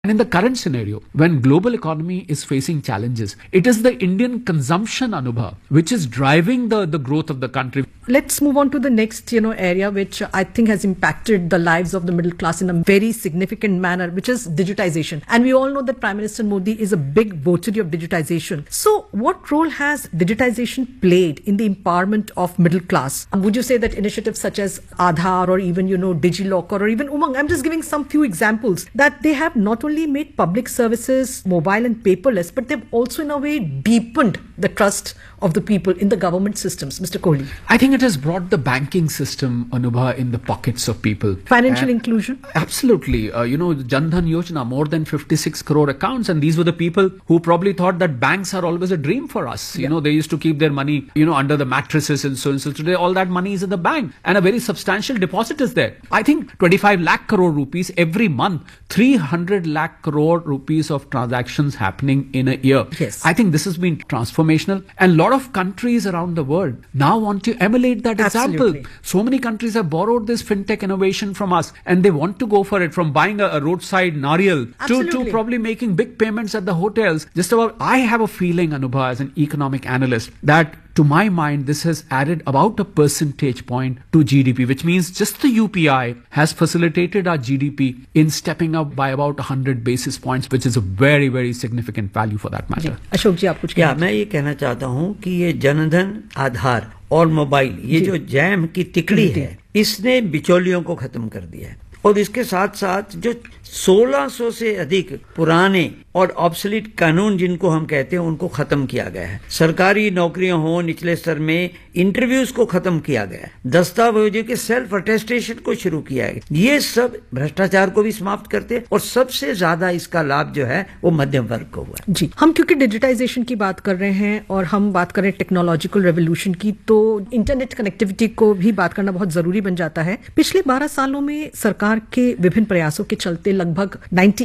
And in the current scenario, when global economy is facing challenges, it is the Indian consumption, Anubha, which is driving the growth of the country. Let's move on to the next, area which I think has impacted the lives of the middle class in a very significant manner, which is digitization. And we all know that Prime Minister Modi is a big votary of digitization. So what role has digitization played in the empowerment of middle class? Would you say that initiatives such as Aadhaar or even, DigiLocker or even Umang, I'm just giving some few examples, that they have not only made public services mobile and paperless, but they've also in a way deepened the trust of the people in the government systems. Mr. Kohli. I think it has brought the banking system, Anubha, in the pockets of people. Financial inclusion? Absolutely. Jan Dhan Yojana, more than 56 crore accounts. And these were the people who probably thought that banks are always a dream for us. Yeah. They used to keep their money, under the mattresses and so. Today, all that money is in the bank and a very substantial deposit is there. I think 25 lakh crore rupees every month, 300 lakh crore rupees of transactions happening in a year. Yes. I think this has been transformational, and a lot of countries around the world now want to emulate that Absolutely. example. So many countries have borrowed this fintech innovation from us, and they want to go for it, from buying a roadside nariyal to probably making big payments at the hotels. Just about, I have a feeling, Anubha, as an economic analyst, that to my mind, this has added about a percentage point to GDP, which means just the UPI has facilitated our GDP in stepping up by about 100 basis points, which is a very, very significant value for that matter. Ashok जी, आप कुछ क्या मैं ये कहना चाहता हूँ कि ये जनधन, आधार और मोबाइल, ये जो जैम की तिकड़ी है, इसने बिचौलियों को खत्म कर दिया है। और इसके साथ साथ जो 1600 से अधिक पुराने और ऑब्सोलीट कानून जिनको हम कहते हैं, उनको खत्म किया गया है। सरकारी नौकरियां हो, निचले स्तर में इंटरव्यूज को खत्म किया गया है। दस्तावेजों के सेल्फ अटेस्टेशन को शुरू किया है। ये सब भ्रष्टाचार को भी समाप्त करते हैं और सबसे ज्यादा इसका लाभ जो है वो मध्यम वर्ग को हुआ है। जी, हम क्योंकि डिजिटाइजेशन की बात कर रहे हैं और हम बात कर रहे हैं टेक्नोलॉजिकल रेवोल्यूशन की, तो इंटरनेट कनेक्टिविटी को भी बात करना बहुत जरूरी बन जाता है। पिछले 12 सालों में सरकार के विभिन्न प्रयासों के चलते लगभग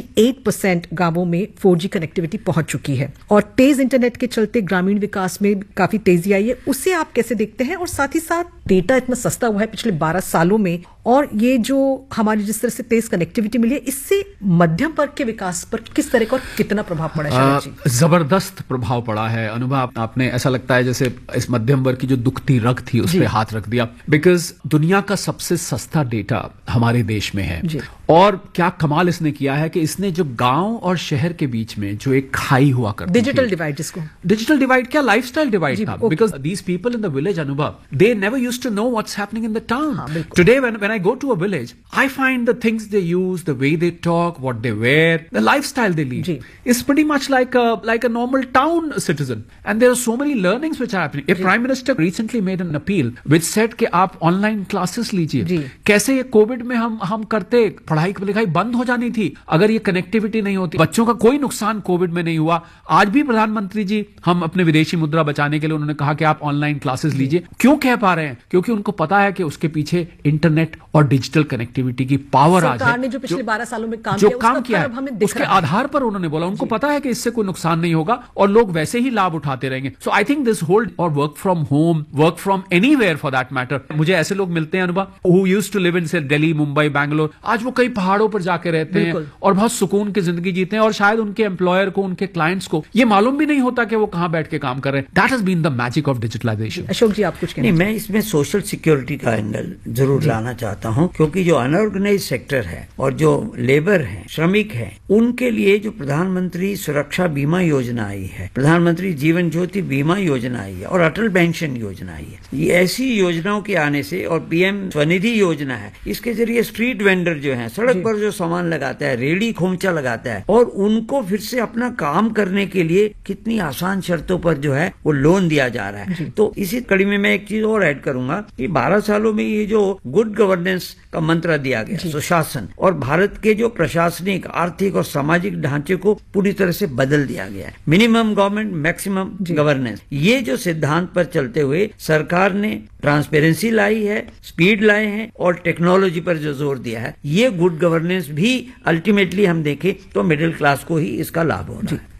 98% गांवों में 4G कनेक्टिविटी पहुंच चुकी है और तेज इंटरनेट के चलते ग्रामीण विकास में काफी तेजी आई है। उसे आप कैसे देखते हैं? और साथ ही साथ डेटा इतना सस्ता हुआ है पिछले 12 सालों में, और ये जो हमारी जिस तरह से तेज कनेक्टिविटी मिली है, इससे मध्यम वर्ग के विकास पर किस तरह का और कितना प्रभाव पड़ा है? जबरदस्त प्रभाव पड़ा है अनुभव। आपने, ऐसा लगता है जैसे इस मध्यम वर्ग की जो दुखती रग थी उस पर हाथ रख दिया, बिकॉज दुनिया का सबसे सस्ता डेटा हमारे देश में है। और क्या कमाल इसने किया है कि इसने जो गांव और शहर के बीच में जो एक खाई हुआ करती थी, डिजिटल डिवाइड, जिसको डिजिटल डिवाइड क्या लाइफस्टाइल डिवाइड था, because these people in the village, अनुभव, they never used to know what's happening in the town. Today when I go to a village, I find the things they use, the way they talk, what they wear, the lifestyle they lead is pretty much like a normal town citizen. And there are so many learnings which are happening. A Prime Minister recently made an appeal which said कि आप online classes लीजिए। कैसे ये Covid में हम करते, पढ़ाई लिखाई बंद हो जानी थी अगर ये कनेक्टिविटी नहीं होती। बच्चों का कोई नुकसान कोविड में नहीं हुआ। आज भी प्रधानमंत्री जी हम अपने विदेशी मुद्रा बचाने के लिए उन्होंने कहा कि आप ऑनलाइन क्लासेस लीजिए। क्यों कह पा रहे हैं? क्योंकि उनको पता है कि उसके पीछे इंटरनेट और डिजिटल कनेक्टिविटी की पावर आज है। ने जो पिछले 12 सालों में काम किया है उसके आधार पर उन्होंने बोला, उनको पता है कि इससे कोई नुकसान नहीं होगा और लोग वैसे ही लाभ उठाते रहेंगे। सो आई थिंक दिस होल, और work from home, work from anywhere for that matter. मुझे ऐसे लोग मिलते हैं अनुभव who used to live in से दिल्ली, मुंबई, बैंगलोर, आज वो कई पहाड़ों पर जाके रहते हैं और बहुत सुकून की जिंदगी जीते हैं, और शायद उनके एम्प्लॉयर को, उनके क्लाइंट्स को ये मालूम भी नहीं होता कि वो कहां बैठ के काम कर रहे हैं। That has been the magic of digitalisation. Ashok जी, आप कुछ कहना? नहीं, मैं इसमें सोशल सिक्योरिटी का एंगल जरूर लाना चाहता हूं, क्योंकि जो अनऑर्गेनाइज सेक्टर है और जो लेबर है, श्रमिक है, उनके लिए जो प्रधानमंत्री सुरक्षा बीमा योजना आई है, प्रधानमंत्री जीवन ज्योति बीमा योजना आई है और अटल पेंशन योजना आई है, ये ऐसी योजनाओं के आने से, और पीएम स्वनिधि योजना है, इसके जरिए स्ट्रीट वेंडर जो है, सड़क पर जो सामान लगाता है, रेडी खोमचा लगाता है, और उनको फिर से अपना काम करने के लिए कितनी आसान शर्तों पर जो है वो लोन दिया जा रहा है। तो इसी कड़ी में मैं एक चीज और ऐड करूंगा कि 12 सालों में ये जो गुड गवर्नेंस का मंत्र दिया गया, सुशासन, और भारत के जो प्रशासनिक, आर्थिक और सामाजिक ढांचे को पूरी तरह से बदल दिया गया है। मिनिमम गवर्नमेंट, मैक्सिमम गवर्नेंस, ये जो सिद्धांत पर चलते हुए सरकार ने ट्रांसपेरेंसी लाई है, स्पीड लाए हैं और टेक्नोलॉजी पर जो जोर दिया है, ये गुड गवर्नेंस भी अल्टीमेटली हम देखें तो मिडिल क्लास को ही इसका लाभ होना है।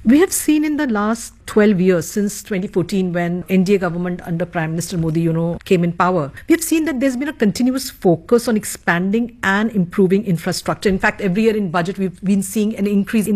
We have seen in the last 12 years, since 2014, when NDA government under Prime Minister Modi, came in power, we have seen that there's been a continuous focus on expanding and improving infrastructure. In fact, every year in budget, we've been seeing an increase in